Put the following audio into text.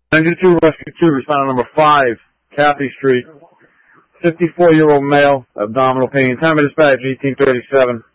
92 Rescue 2, responder number 5, Kathy Street. 54-year-old male, abdominal pain. Time of dispatch, 1837.